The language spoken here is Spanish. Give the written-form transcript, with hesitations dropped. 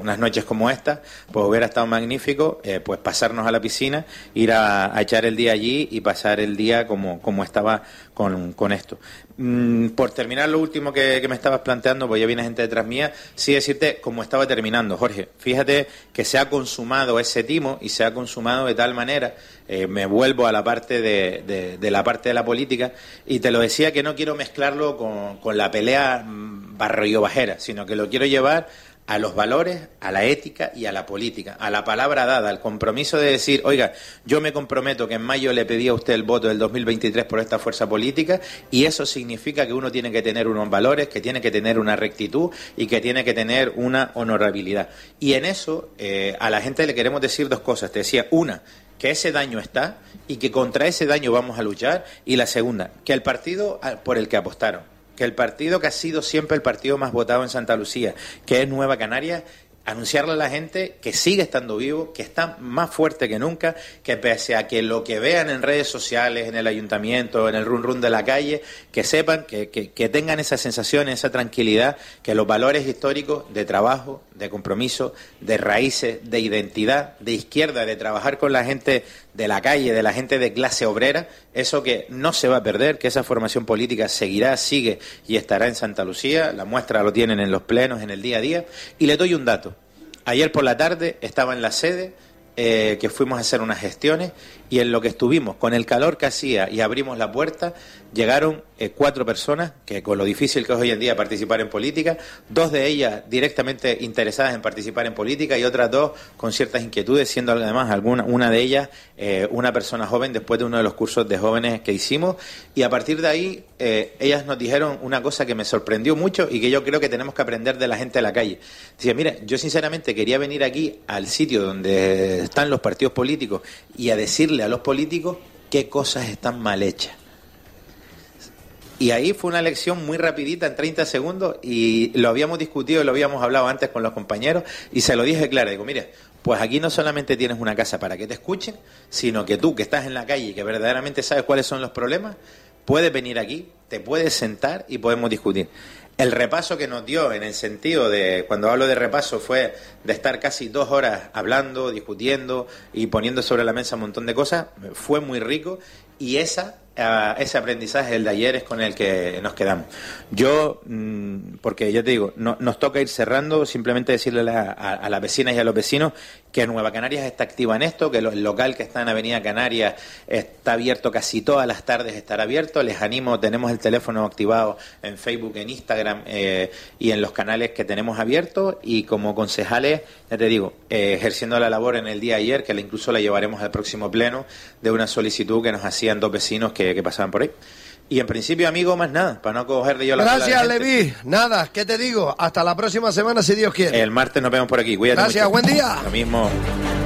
unas noches como esta, pues hubiera estado magnífico, pues pasarnos a la piscina, ir a echar el día allí y pasar el día como estaba con esto. Por terminar lo último que me estabas planteando, pues ya viene gente detrás mía, sí decirte cómo estaba terminando, Jorge. Fíjate que se ha consumado ese timo y se ha consumado de tal manera, me vuelvo a la parte de la parte de la política, y te lo decía que no quiero mezclarlo con la pelea barrio-bajera, sino que lo quiero llevar a los valores, a la ética y a la política, a la palabra dada, al compromiso de decir, oiga, yo me comprometo que en mayo le pedí a usted el voto del 2023 por esta fuerza política, y eso significa que uno tiene que tener unos valores, que tiene que tener una rectitud y que tiene que tener una honorabilidad. Y en eso a la gente le queremos decir dos cosas. Te decía, una, que ese daño está y que contra ese daño vamos a luchar, y la segunda, que el partido por el que apostaron, que el partido que ha sido siempre el partido más votado en Santa Lucía, que es Nueva Canarias, anunciarle a la gente que sigue estando vivo, que está más fuerte que nunca, que pese a que lo que vean en redes sociales, en el ayuntamiento, en el run de la calle, que sepan, que tengan esa sensación, esa tranquilidad, que los valores históricos de trabajo, de compromiso, de raíces, de identidad, de izquierda, de trabajar con la gente de la calle, de la gente de clase obrera, eso que no se va a perder, que esa formación política seguirá, sigue y estará en Santa Lucía. La muestra lo tienen en los plenos, en el día a día. Y le doy un dato. Ayer por la tarde estaba en la sede, que fuimos a hacer unas gestiones, y en lo que estuvimos, con el calor que hacía y abrimos la puerta, llegaron 4 personas, que con lo difícil que es hoy en día participar en política, 2 de ellas directamente interesadas en participar en política y otras 2 con ciertas inquietudes, siendo además una de ellas una persona joven después de uno de los cursos de jóvenes que hicimos, y a partir de ahí ellas nos dijeron una cosa que me sorprendió mucho y que yo creo que tenemos que aprender de la gente de la calle. Decía, mira, yo sinceramente quería venir aquí al sitio donde están los partidos políticos y a decirle a los políticos qué cosas están mal hechas. Y ahí fue una lección muy rapidita, en 30 segundos, y lo habíamos discutido, lo habíamos hablado antes con los compañeros, y se lo dije claro, digo, mira, pues aquí no solamente tienes una casa para que te escuchen, sino que tú, que estás en la calle y que verdaderamente sabes cuáles son los problemas, puedes venir aquí, te puedes sentar y podemos discutir. El repaso que nos dio, en el sentido de, cuando hablo de repaso, fue de estar casi 2 horas hablando, discutiendo y poniendo sobre la mesa un montón de cosas, fue muy rico, y ese aprendizaje, el de ayer, es con el que nos quedamos. Yo, porque ya te digo, nos toca ir cerrando, simplemente decirle a las vecinas y a los vecinos que Nueva Canarias está activa en esto, que el local que está en Avenida Canarias está abierto casi todas las tardes, estará abierto. Les animo, tenemos el teléfono activado en Facebook, en Instagram y en los canales que tenemos abiertos, y como concejales, ya te digo, ejerciendo la labor en el día de ayer, que incluso la llevaremos al próximo pleno, de una solicitud que nos hacían 2 vecinos que pasaban por ahí. Y en principio, amigo, más nada, para no cogerle yo la cola. Gracias, Leví. Nada, ¿qué te digo? Hasta la próxima semana, si Dios quiere. El martes nos vemos por aquí. Cuídate. Gracias, mucho. Buen día. Lo mismo.